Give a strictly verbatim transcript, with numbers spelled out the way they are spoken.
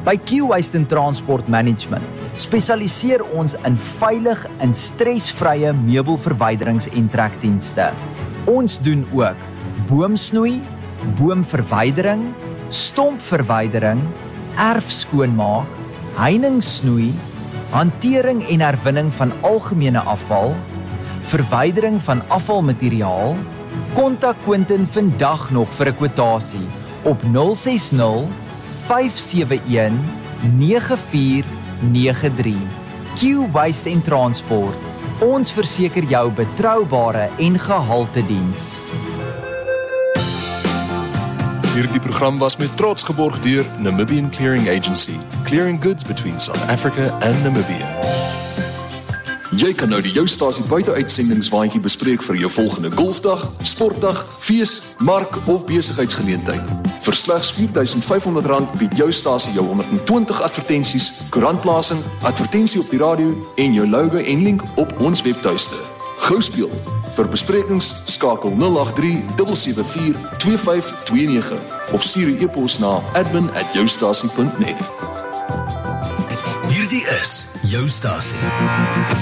By Q Waste and Transport Management spesialiseer ons in veilig en stresvrye meubelverwyderings- en trekdienste. Ons doen ook boomsnoei, boomverwydering, stompverwydering, erfskoonmaak, heiningssnoei, hantering en herwinning van algemene afval, verwydering van afvalmateriaal. Kontak Quentin vandag nog vir 'n kwotasie op nul ses nul, vyf sewe een, nege vier nege drie. Q Waste en Transport. Ons verseker jou betroubare en gehalte diens. Hierdie program was met trots geborg deur Namibian Clearing Agency, clearing goods between South Africa and Namibia. Jy kan nou die Jou Stasie buiteuitsendings-waandjie bespreek vir jou volgende golfdag, sportdag, fees, mark of besigheidsgeleentheid. Vir slegs vier duisend vyf honderd rand bied Jou Stasie jou honderd en twintig advertensies, koerantplasing, advertensie op die radio en jou logo en link op ons webtuiste. Gou speel. Vir besprekings skakel nul agt drie, sewe sewe vier, twee vyf twee nege of stuur 'n e-pos na admin at joustasie punt net. Hierdie is Jou Stasie.